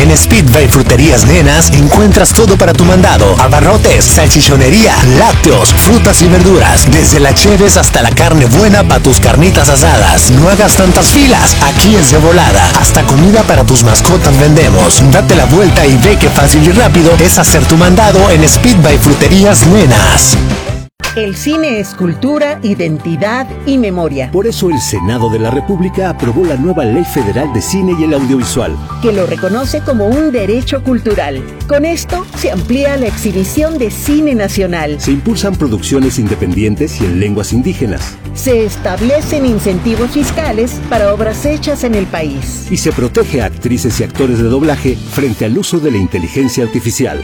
En Speedway Fruterías Nenas encuentras todo para tu mandado: abarrotes, salchichonería, lácteos, frutas y verduras, desde la cheves hasta la carne buena para tus carnitas asadas. No hagas tantas filas, aquí es de volada. Hasta comida para tus mascotas vendemos. Date la vuelta y ve qué fácil y rápido es hacer tu mandado en Speedway Fruterías Nenas. El cine es cultura, identidad y memoria. Por eso el Senado de la República aprobó la nueva Ley Federal de Cine y el Audiovisual, que lo reconoce como un derecho cultural. Con esto se amplía la exhibición de cine nacional. Se impulsan producciones independientes y en lenguas indígenas. Se establecen incentivos fiscales para obras hechas en el país. Y se protege a actrices y actores de doblaje frente al uso de la inteligencia artificial.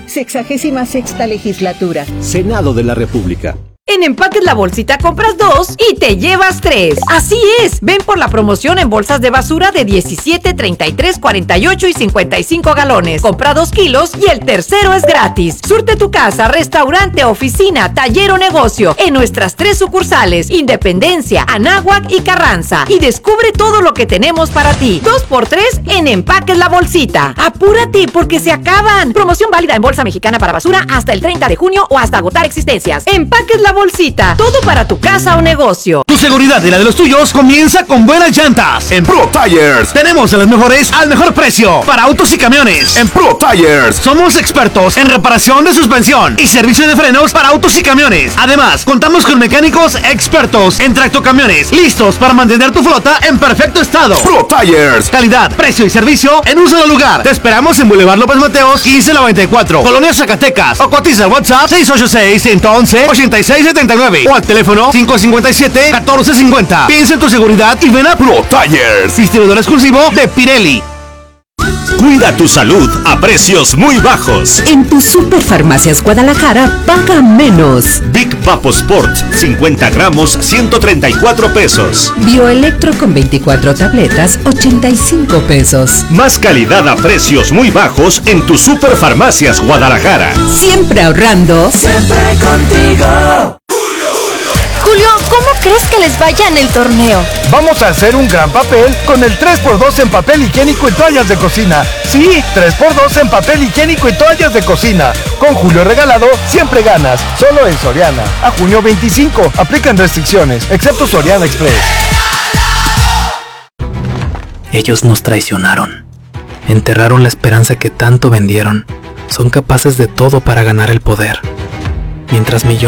66ª legislatura. Senado de la República. En Empaques La Bolsita compras 2 y te llevas 3. Así es, ven por la promoción en bolsas de basura de 17, 33, 48 y 55 galones. Compra 2 kilos y el tercero es gratis. Surte tu casa, restaurante, oficina, taller o negocio en nuestras 3 sucursales: Independencia, Anáhuac y Carranza. Y descubre todo lo que tenemos para ti. 2x3 en Empaques La Bolsita. Apúrate porque se acaban. Promoción válida en bolsa mexicana para basura hasta el 30 de junio o hasta agotar existencias. Empaques La Bolsita, todo para tu casa o negocio. Tu seguridad y la de los tuyos comienza con buenas llantas. En Pro Tires tenemos a las mejores al mejor precio para autos y camiones. En Pro Tires somos expertos en reparación de suspensión y servicio de frenos para autos y camiones. Además, contamos con mecánicos expertos en tractocamiones, listos para mantener tu flota en perfecto estado. Pro Tires, calidad, precio y servicio en un solo lugar. Te esperamos en Boulevard López Mateos 1594, Colonia Zacatecas, o cotiza al WhatsApp 686-111-8679 o al teléfono 557-1450. Piensa en tu seguridad y ven a Pro Tires, distribuidor exclusivo de Pirelli. Cuida tu salud a precios muy bajos. En tu Superfarmacias Guadalajara, paga menos. Big Papo Sport, 50 gramos, 134 pesos. Bioelectro con 24 tabletas, 85 pesos. Más calidad a precios muy bajos en tu Superfarmacias Guadalajara. Siempre ahorrando. Siempre contigo. Julio, ¿cómo crees que les vaya en el torneo? Vamos a hacer un gran papel con el 3x2 en papel higiénico y toallas de cocina. Sí, 3x2 en papel higiénico y toallas de cocina. Con Julio Regalado, siempre ganas. Solo en Soriana. A junio 25. Aplican restricciones, excepto Soriana Express. Ellos nos traicionaron. Enterraron la esperanza que tanto vendieron. Son capaces de todo para ganar el poder. Mientras millones